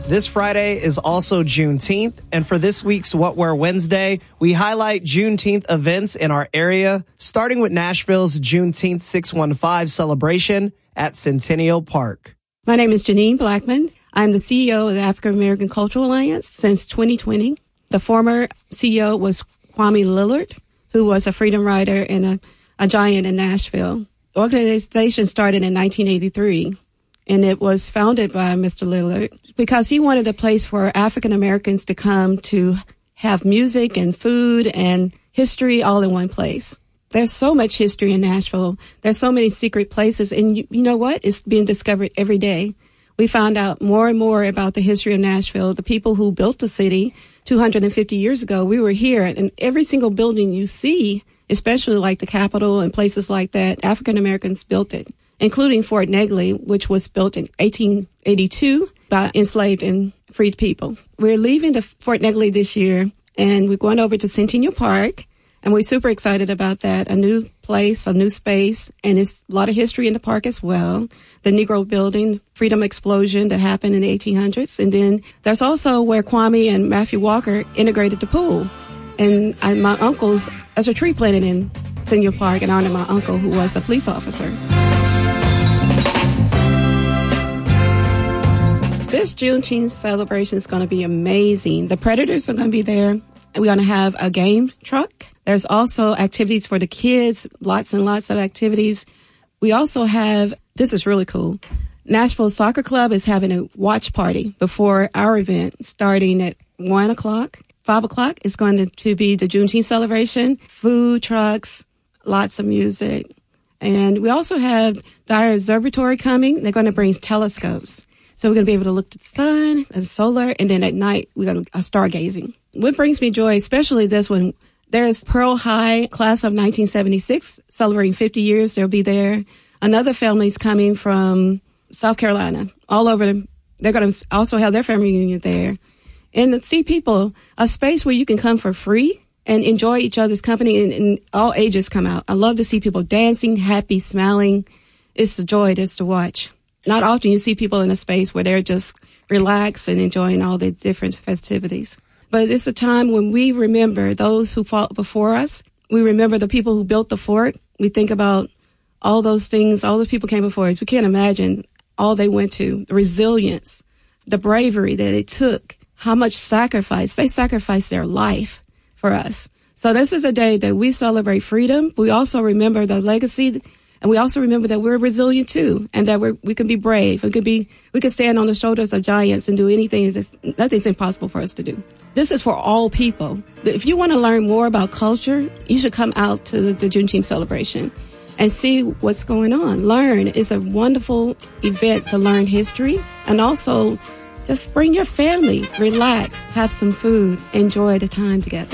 This Friday is also Juneteenth, and for this week's What Wear Wednesday, we highlight Juneteenth events in our area, starting with Nashville's Juneteenth 615 celebration at Centennial Park. My name is Janine Blackman. I'm the CEO of the African American Cultural Alliance since 2020. The former CEO was Kwame Lillard, who was a freedom rider and a giant in Nashville. The organization started in 1983, and it was founded by Mr. Lillard because he wanted a place for African Americans to come to have music and food and history all in one place. There's so much history in Nashville. There's so many secret places, and you know what? It's being discovered every day. We found out more and more about the history of Nashville, the people who built the city 250 years ago. We were here, and every single building you see, especially like the Capitol and places like that, African Americans built it, including Fort Negley, which was built in 1882 by enslaved and freed people. We're leaving the Fort Negley this year, and we're going over to Centennial Park, and we're super excited about that. A new place, a new space, and it's a lot of history in the park as well. The Negro Building, Freedom Explosion that happened in the 1800s. And then there's also where Kwame and Matthew Walker integrated the pool. And my uncle's, there's a tree planted in Centennial Park in honor of my uncle who was a police officer. This Juneteenth celebration is going to be amazing. The Predators are going to be there. We're going to have a game truck. There's also activities for the kids, lots and lots of activities. We also have, this is really cool, Nashville Soccer Club is having a watch party before our event starting at 1 o'clock. 5 o'clock is going to be the Juneteenth celebration, food trucks, lots of music. And we also have Dyer Observatory coming. They're going to bring telescopes. So we're going to be able to look at the sun and solar, and then at night we're going to stargazing. What brings me joy, especially this one, there's Pearl High, class of 1976, celebrating 50 years. They'll be there. Another family's coming from South Carolina, all over. They're going to also have their family reunion there. And to see people, a space where you can come for free and enjoy each other's company, and all ages come out. I love to see people dancing, happy, smiling. It's a joy just to watch. Not often you see people in a space where they're just relaxed and enjoying all the different festivities. But it's a time when we remember those who fought before us. We remember the people who built the fort. We think about all those things, all those people came before us. We can't imagine all they went to, the resilience, the bravery that it took, how much sacrifice. They sacrificed their life for us. So this is a day that we celebrate freedom. We also remember the legacy, and we also remember that we're resilient too, and that we can be brave. We can stand on the shoulders of giants and do anything. Nothing's impossible for us to do. This is for all people. If you want to learn more about culture, you should come out to the Juneteenth celebration and see what's going on. Learn. It's a wonderful event to learn history, and also just bring your family, relax, have some food, enjoy the time together.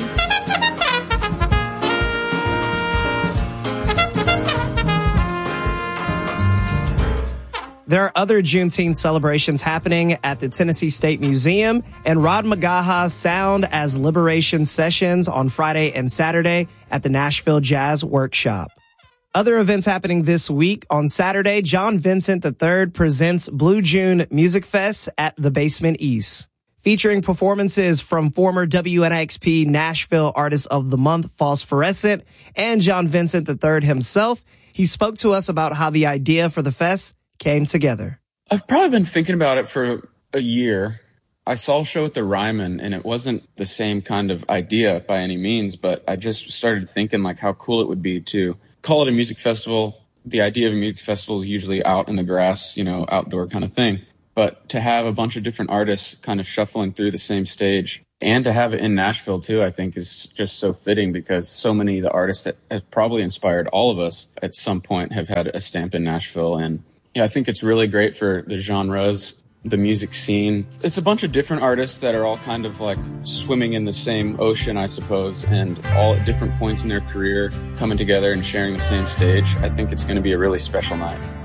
There are other Juneteenth celebrations happening at the Tennessee State Museum and Rod McGaha's Sound as Liberation Sessions on Friday and Saturday at the Nashville Jazz Workshop. Other events happening this week. On Saturday, John Vincent III presents Blue June Music Fest at the Basement East, featuring performances from former WNXP Nashville Artist of the Month, Phosphorescent, and John Vincent III himself. He spoke to us about how the idea for the fest came together. I've probably been thinking about it for a year. I saw a show at the Ryman, and it wasn't the same kind of idea by any means, but I just started thinking like how cool it would be to call it a music festival. The idea of a music festival is usually out in the grass, outdoor kind of thing. But to have a bunch of different artists kind of shuffling through the same stage, and to have it in Nashville too, I think is just so fitting, because so many of the artists that have probably inspired all of us at some point have had a stamp in Nashville. And yeah, I think it's really great for the genres, the music scene. It's a bunch of different artists that are all kind of like swimming in the same ocean, I suppose, and all at different points in their career coming together and sharing the same stage. I think it's going to be a really special night.